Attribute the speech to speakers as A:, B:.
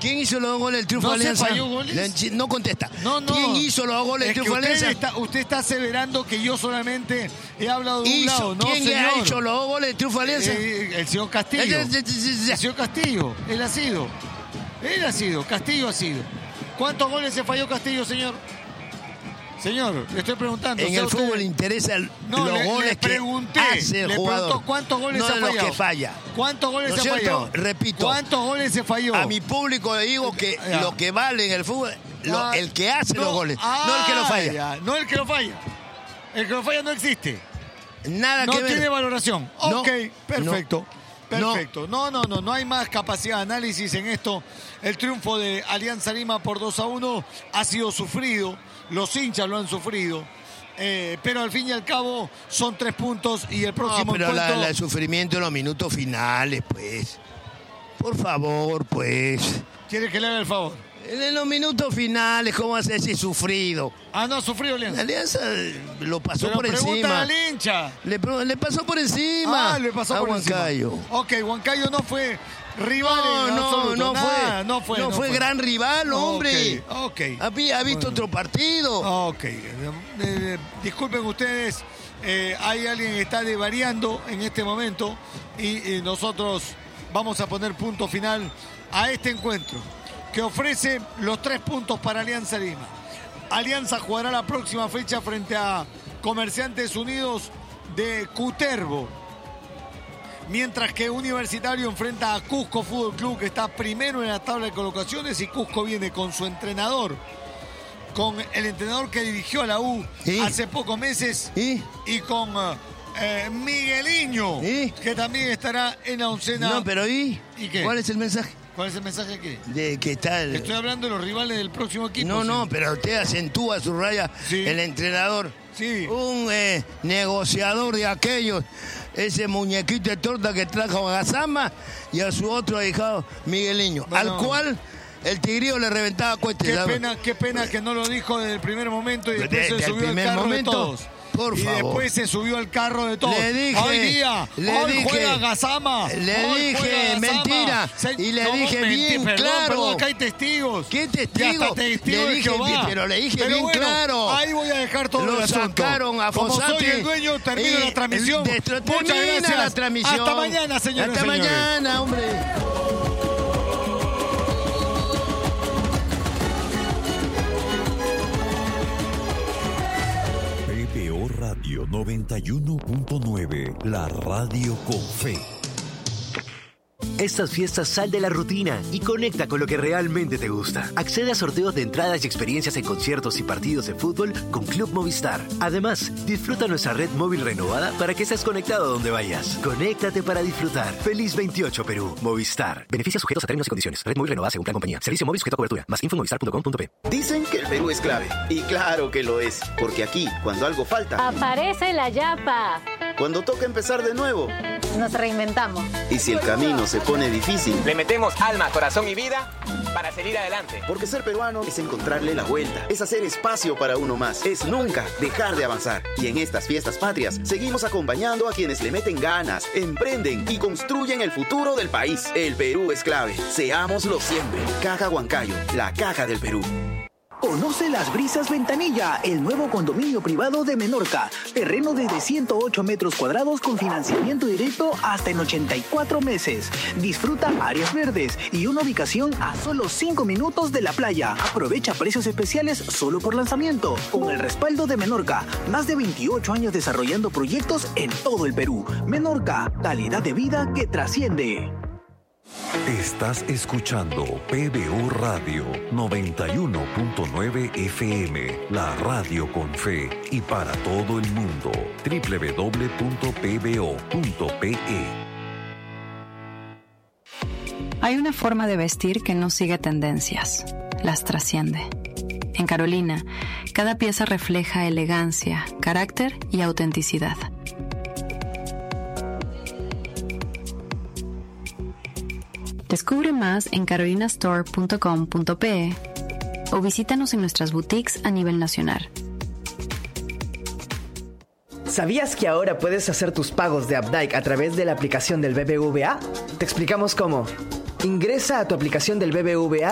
A: ¿Quién hizo los 2 goles del triunfo de Alianza?
B: ¿No se falló goles?
A: No contesta.
B: No.
A: ¿Quién hizo los 2 goles del triunfo de Alianza?
B: Usted está aseverando que yo solamente he hablado de un lado. No,
A: ¿Quién
B: señor.
A: ha hecho los 2 goles del triunfo de Alianza?
B: El señor Castillo. El señor Castillo. Él ha sido. Castillo ha sido. ¿Cuántos goles se falló Castillo, señor? Señor, le estoy preguntando.
A: En el fútbol le interesan los goles que hace el jugador.
B: ¿Cuántos goles
A: no
B: se ha fallado?
A: Los que falla.
B: ¿Cuántos goles
A: ¿No
B: se ha fallado?
A: Repito.
B: ¿Cuántos goles se falló?
A: A mi público le digo que lo que vale en el fútbol, el que hace los goles, no el que lo falla.
B: No el que lo falla. El que lo falla no existe.
A: Nada que ver.
B: No tiene valoración.
A: No,
B: ok, perfecto.
A: No.
B: Perfecto. No hay más capacidad de análisis en esto. El triunfo de Alianza Lima por 2-1 ha sido sufrido. Los hinchas lo han sufrido. Pero al fin y al cabo son 3 puntos y el próximo
A: pero
B: encuentro...
A: el sufrimiento en los minutos finales, pues. Por favor, pues.
B: ¿Quiere que le haga el favor?
A: En los minutos finales, ¿cómo hace ese sufrido?
B: No ha sufrido Alianza.
A: Alianza lo pasó
B: pero
A: por encima.
B: Al hincha.
A: Le pasó por encima.
B: Le pasó por
A: Huancayo.
B: Encima. Ok, Huancayo no fue rival en absoluto.
A: No fue gran rival, hombre.
B: Ok.
A: ¿Ha visto otro partido?
B: Ok. Disculpen ustedes, hay alguien que está desvariando en este momento y nosotros vamos a poner punto final a este encuentro que ofrece los 3 puntos para Alianza Lima. Alianza jugará la próxima fecha frente a Comerciantes Unidos de Cutervo. Mientras que Universitario enfrenta a Cusco Fútbol Club, que está primero en la tabla de colocaciones, y Cusco viene con su entrenador, con el entrenador que dirigió a la U hace pocos meses, y con Migueliño, que también estará en la oncena.
A: No, pero ¿y qué? ¿Cuál es el mensaje?
B: ¿Cuál es el mensaje aquí?
A: De que está
B: Estoy hablando de los rivales del próximo equipo.
A: No, pero usted acentúa, subraya el entrenador.
B: Sí.
A: Un negociador de aquellos, ese muñequito de torta que trajo a Gazama y a su otro ahijado Migueliño, al cual el Tigrillo le reventaba cuestas.
B: Qué pena que no lo dijo desde el primer momento y después se subió al carro de todos.
A: Por favor.
B: Después se subió al carro de todos.
A: Le dije,
B: hoy juega Gazama.
A: Le dije mentira. Y le dije bien claro.
B: Perdón, acá hay testigos.
A: ¿Qué testigos?
B: Le dije,
A: pero le dije bien claro.
B: Ahí voy a dejar todo
A: lo
B: el asunto.
A: Sacaron a Fossati.
B: Como soy el dueño, termino la transmisión. Muchas gracias.
A: La transmisión.
B: Hasta mañana, señores.
A: Hasta mañana, hombre.
C: Radio 91.9, la radio con fe.
D: Estas fiestas sal de la rutina y conecta con lo que realmente te gusta. Accede a sorteos de entradas y experiencias en conciertos y partidos de fútbol con Club Movistar. Además, disfruta nuestra red móvil renovada para que estés conectado a donde vayas. Conéctate para disfrutar. Feliz 28 Perú. Movistar. Beneficios sujetos a términos y condiciones. Red móvil renovada según plan compañía. Servicio móvil sujeto a cobertura. Más info en movistar.com.p.
E: Dicen que el Perú es clave. Y claro que lo es. Porque aquí, cuando algo falta,
F: aparece la yapa.
E: Cuando toca empezar de nuevo,
F: nos reinventamos.
E: Y si el camino se pone difícil,
G: le metemos alma, corazón y vida para seguir adelante.
E: Porque ser peruano es encontrarle la vuelta, es hacer espacio para uno más, es nunca dejar de avanzar. Y en estas fiestas patrias seguimos acompañando a quienes le meten ganas, emprenden y construyen el futuro del país. El Perú es clave. Seámoslo siempre. Caja Huancayo, la caja del Perú.
H: Conoce Las Brisas Ventanilla, el nuevo condominio privado de Menorca. Terreno desde 108 metros cuadrados con financiamiento directo hasta en 84 meses. Disfruta áreas verdes y una ubicación a solo 5 minutos de la playa. Aprovecha precios especiales solo por lanzamiento. Con el respaldo de Menorca, más de 28 años desarrollando proyectos en todo el Perú. Menorca, calidad de vida que trasciende.
C: Estás escuchando PBO Radio 91.9 FM, la radio con fe y para todo el mundo. www.pbo.pe.
I: Hay una forma de vestir que no sigue tendencias, las trasciende. En Carolina, cada pieza refleja elegancia, carácter y autenticidad. Descubre más en carolinastore.com.pe o visítanos en nuestras boutiques a nivel nacional.
J: ¿Sabías que ahora puedes hacer tus pagos de Updike a través de la aplicación del BBVA? Te explicamos cómo. Ingresa a tu aplicación del BBVA